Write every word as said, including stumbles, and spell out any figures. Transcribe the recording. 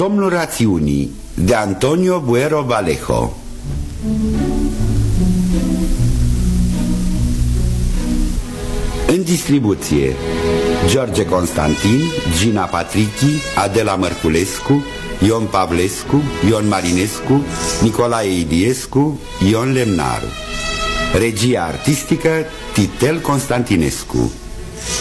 Somnul rațiunii de Antonio Buero Vallejo. În distribuție George Constantin, Gina Patrichi, Adela Mărculescu, Ion Pavlescu, Ion Marinescu, Nicolae Iliescu, Ion Lemnaru. Regia artistică Titel Constantinescu.